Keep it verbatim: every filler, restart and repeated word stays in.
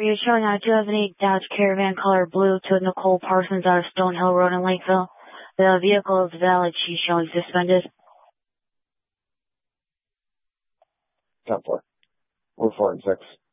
You're showing out a two thousand eight Dodge Caravan color blue to Nicole Parsons out of Stonehill Road in Lakeville. The vehicle is valid. She's showing suspended. ten four. We're four and six.